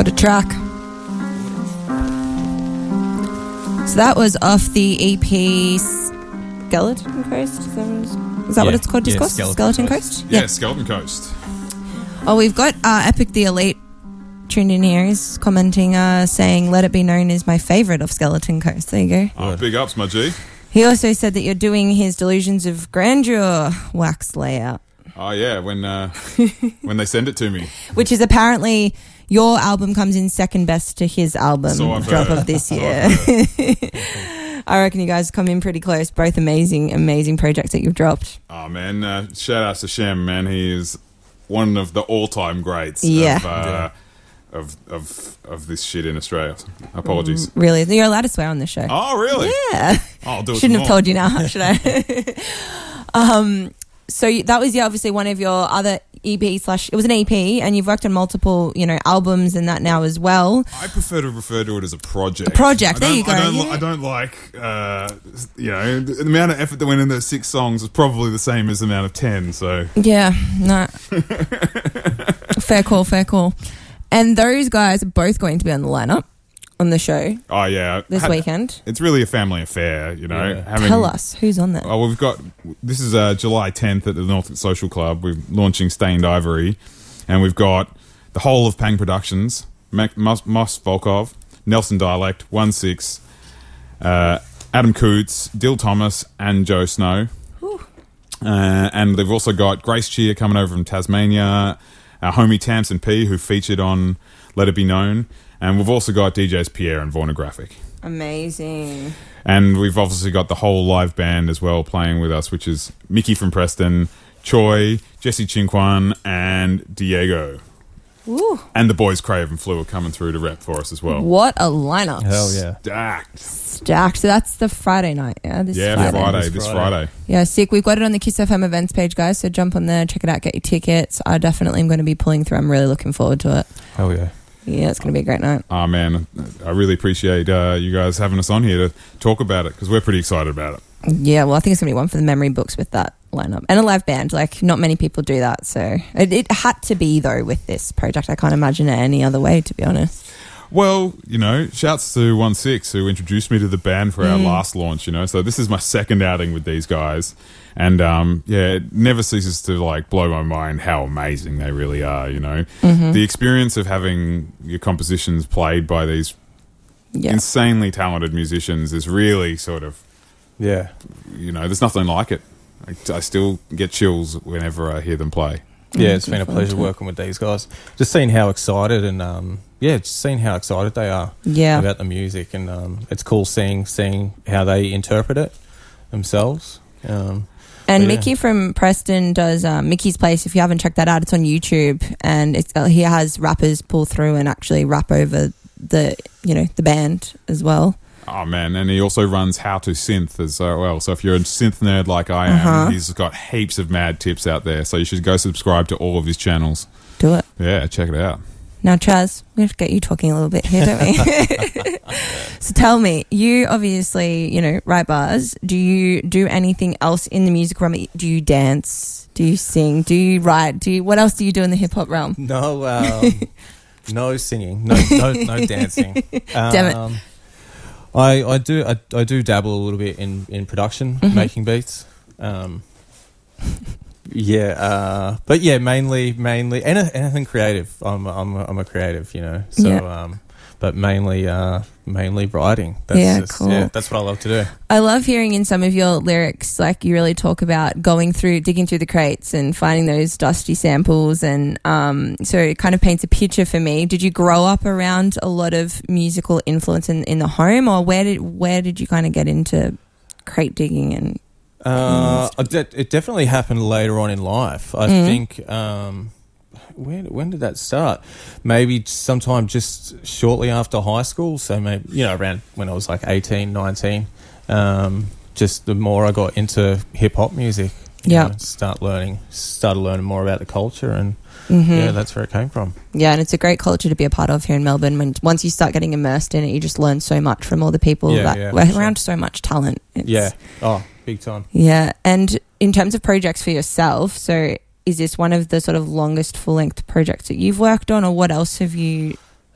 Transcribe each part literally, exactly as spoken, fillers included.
What a track. So that was off the E P Skeleton Coast. Is that, what it's, is that yeah. what it's called? Yeah, Discourse? Skeleton, Skeleton Coast. Coast? Yeah, Yeah. Skeleton Coast. Oh, we've got uh, Epic the Elite tuned in here. He's commenting, uh, saying, "Let It Be Known" is my favourite of Skeleton Coast. There you go. Oh, big ups, my G. He also said that you're doing his Delusions of Grandeur wax layout, Oh, yeah, when uh, when they send it to me. which is apparently your album comes in second best to his album So I've drop heard. of this So year. I've I reckon you guys come in pretty close. Both amazing, amazing projects that you've dropped. Oh, man. Uh, shout out to Shem, man. He is one of the all-time greats Yeah. of, uh, of, of, of this shit in Australia. Apologies. Really, you're allowed to swear on this show. Oh, really? Yeah. Oh, I'll do it Shouldn't some have more. told you now, should I? um, so you, that was yeah, obviously one of your other E P slash. It was an E P, and you've worked on multiple, you know, albums and that now as well. I prefer to refer to it as a project. A project, I there don't- you go, I don't, li- yeah. I don't like, uh, you know, the amount of effort that went in those six songs is probably the same as the amount of ten, so. Yeah, no. Fair call, fair call. And those guys are both going to be on the lineup on the show Oh, yeah. this Had- weekend. It's really a family affair, you know. Yeah. Having, Tell us who's on there. Oh, we've got, this is uh, July tenth at the North Social Club. We're launching Stained Ivory, and we've got the whole of Pang Productions, Mac, Moss, Moss Volkov, Nelson Dialect, one six, uh, Adam Coots, Dill Thomas, and Joe Snow. Uh, and they've also got Grace Cheer coming over from Tasmania, our homie Tamsin P, who featured on Let It Be Known. And we've also got D Js Pierre and Vornographic. Amazing. And we've obviously got the whole live band as well playing with us, which is Mickey from Preston, Choi, Jesse Chinquan, and Diego. Woo. And the boys Crave and Flu are coming through to rep for us as well. What a lineup. Hell yeah. Stacked. Stacked. So that's the Friday night, yeah? This Yeah, Friday. Friday, This this Friday. Friday. Yeah, sick. We've got it on the Kiss F M events page, guys. So jump on there, check it out, get your tickets. I definitely am going to be pulling through. I'm really looking forward to it. Hell yeah. Yeah, it's going to be a great night. Oh, man, I really appreciate uh, you guys having us on here to talk about it because we're pretty excited about it. Yeah, well, I think it's going to be one for the memory books with that lineup. And a live band. Like, not many people do that. So it, it had to be, though, with this project. I can't imagine it any other way, to be honest. Well, you know, shouts to one six who introduced me to the band for our last launch, you know. So this is my second outing with these guys. And, um, yeah, it never ceases to, like, blow my mind how amazing they really are, you know. Mm-hmm. The experience of having your compositions played by these Yeah. insanely talented musicians is really sort of, Yeah. you know, there's nothing like it. I, I still get chills whenever I hear them play. Yeah, it's been a Looking pleasure forward to it. working with these guys. Just seeing how excited and um, yeah, just seeing how excited they are Yeah. about the music, and um, it's cool seeing seeing how they interpret it themselves. Um, And Yeah. Mickey from Preston does um, Mickey's Place. If you haven't checked that out, it's on YouTube, and it's uh, he has rappers pull through and actually rap over the you know the band as well. Oh, man. And he also runs How to Synth as well. So if you're a synth nerd like I am, Uh-huh. he's got heaps of mad tips out there. So you should go subscribe to all of his channels. Do it Yeah, check it out. now, Chaz. We have to get you talking a little bit here, don't we? So tell me, you obviously you know write bars. Do you do anything else in the music realm? Do you dance? Do you sing? Do you write? Do you, what else do you do in the hip hop realm? no, um, no singing, no, no, no dancing. Um, Damn it. I, I do I, I do dabble a little bit in, in production, Mhm. making beats. Um, yeah, uh, but yeah, mainly mainly any, anything creative. I'm I'm a, I'm a creative, you know. So, Yeah. um, but mainly uh, mainly writing. That's Yeah, just, cool. Yeah, that's what I love to do. I love hearing in some of your lyrics, like you really talk about going through, digging through the crates and finding those dusty samples. And um, so it kind of paints a picture for me. Did you grow up around a lot of musical influence in, in the home, or where did where did you kind of get into crate digging? And Uh, I de- it definitely happened later on in life. I Mhm. think. Um, when when did that start? Maybe sometime just shortly after high school. So maybe you know around when I was like eighteen, nineteen. Um, just the more I got into hip hop music, you Yeah. know, start learning, started learning more about the culture, and Mhm. yeah, that's where it came from. yeah, and it's a great culture to be a part of here in Melbourne. When once you start getting immersed in it, you just learn so much from all the people Yeah, that yeah, we're for around. So much talent. It's, Yeah. Oh, big time. Yeah, and in terms of projects for yourself, so is this one of the sort of longest full-length projects that you've worked on, or what else have you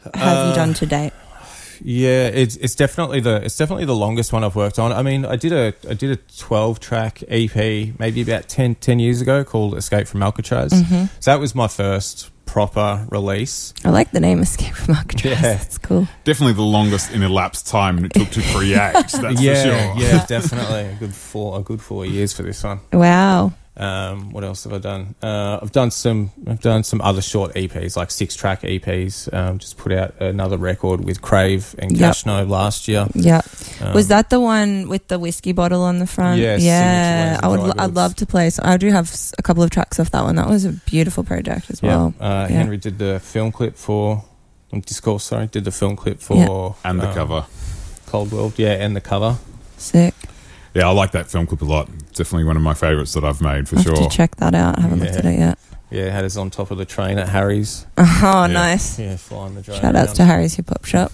have you done to date? Yeah, it's it's definitely the it's definitely the longest one I've worked on. I mean, I did a I did a twelve track E P maybe about ten, ten years ago called Escape from Alcatraz. Mm-hmm. So that was my first proper release. I like the name Escape from Alcatraz. Yeah. That's cool. Definitely the longest in elapsed time it took to create. That's yeah, for sure. yeah, definitely a good four a good four years for this one. Wow. Um, what else have I done? Uh, I've done some. I've done some other short E Ps, like six track E Ps. Um, just put out another record with Crave and Yep. Cashno last year. Yeah. Um, Was that the one with the whiskey bottle on the front? Yeah, Yeah. Signature I would. Lanes and Dry I'd Goods. love to play. So I do have s- a couple of tracks off that one. That was a beautiful project as Yeah, well. uh, Yeah. Henry did the film clip for Discourse. Sorry, did the film clip for And the um, cover. Cold World. Yeah, and the cover. Sick. Yeah, I like that film clip a lot. It's definitely one of my favourites that I've made for I have sure. to check that out. I haven't looked Yeah. at it yet. Yeah, had us on top of the train at Harry's. Oh, nice. Yeah, flying the drone. Shout outs around. to Harry's Hip Hop Shop.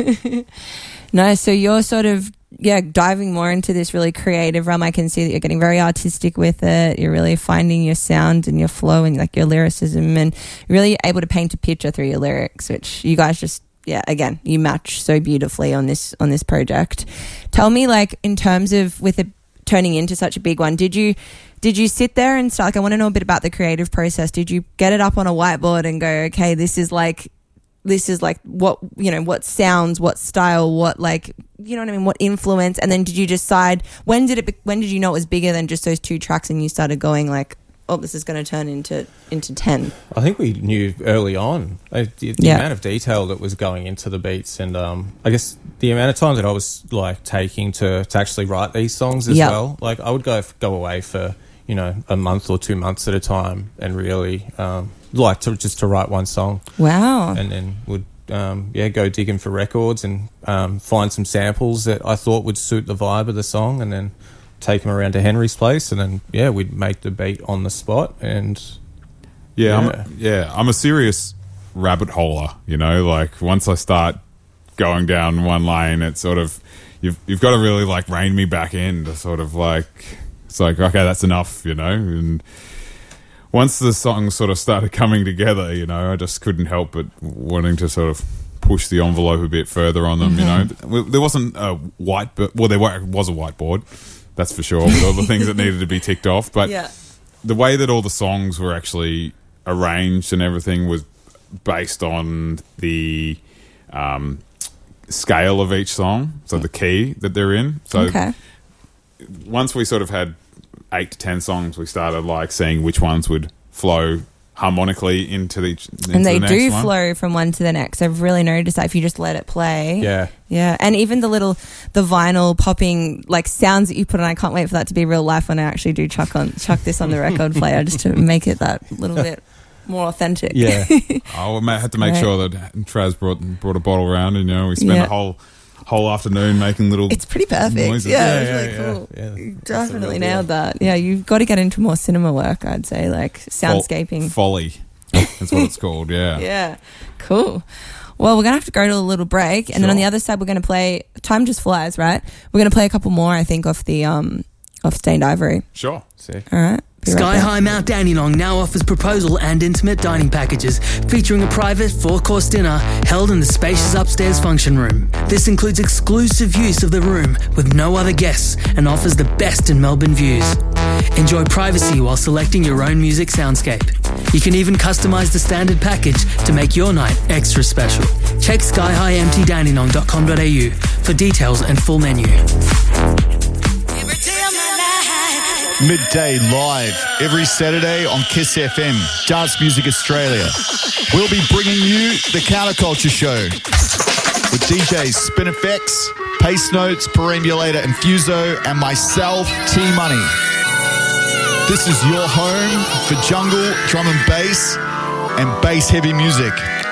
No, so you're sort of, yeah, diving more into this really creative realm. I can see that you're getting very artistic with it. You're really finding your sound and your flow and like your lyricism, and really able to paint a picture through your lyrics, which you guys just, yeah, again, you match so beautifully on this on this project. Tell me, like, in terms of with it turning into such a big one, did you did you sit there and start, like, I want to know a bit about the creative process. Did you get it up on a whiteboard and go, okay, this is like this is like what, you know, what sounds, what style, what, like, you know what I mean, what influence, and then did you decide, when did it be, when did you know it was bigger than just those two tracks and you started going like, oh, this is going to turn into into ten? I think we knew early on uh, the, the Yeah. amount of detail that was going into the beats, and um, I guess the amount of time that I was like taking to, to actually write these songs as Yep. well. Like I would go go away for, you know, a month or two months at a time, and really um, like to just to write one song, Wow. and then would um, yeah go digging for records and um, find some samples that I thought would suit the vibe of the song, and then take them around to Henry's place, and then yeah we'd make the beat on the spot. And Yeah, Yeah. I'm, yeah, I'm a serious rabbit holer. You know, like once I start going down one lane, it's sort of you've you've got to really like rein me back in to sort of like it's like okay, that's enough, you know. And once the songs sort of started coming together, you know, I just couldn't help but wanting to sort of push the envelope a bit further on them. Mm-hmm. You know, there wasn't a white, but well, there was a whiteboard, that's for sure, with all the things that needed to be ticked off, but. Yeah. The way that all the songs were actually arranged and everything was based on the um, scale of each song, so the key that they're in. So Okay. once we sort of had eight to ten songs, we started like seeing which ones would flow harmonically into the each, into And they the do next one. flow from one to the next. I've really noticed that if you just let it play. yeah, Yeah. And even the little, the vinyl popping, like, sounds that you put on, I can't wait for that to be real life when I actually do chuck on, chuck this on the record player just to make it that little bit more authentic. yeah. Oh, we had to make Right. sure that Traz brought brought a bottle around, and you know we spent Yeah. a whole whole afternoon making little. It's pretty perfect. Noises. Yeah, Yeah, it's yeah, really yeah, cool. yeah. You That's a definitely real deal. nailed that. Yeah, you've got to get into more cinema work, I'd say, like fol- soundscaping. folly. That's what it's called. Yeah. Yeah, cool. Well, we're going to have to go to a little break. And then on Sure. the other side, we're going to play, time just flies, right? We're going to play a couple more, I think, off the, um, off Stained Ivory. Sure. Sick. All right. Be right Sky back. High Mount Dandenong now offers proposal and intimate dining packages featuring a private four-course dinner held in the spacious upstairs function room. This includes exclusive use of the room with no other guests and offers the best in Melbourne views. Enjoy privacy while selecting your own music soundscape. You can even customise the standard package to make your night extra special. Check sky high m t dandenong dot com dot a u for details and full menu. Midday Live, every Saturday on Kiss F M, Dance Music Australia. We'll be bringing you the Counterculture Show with D Js Spin Effects, Pace Notes, Perambulator Infuso, and myself, T-Money. This is your home for jungle, drum and bass, and bass heavy music.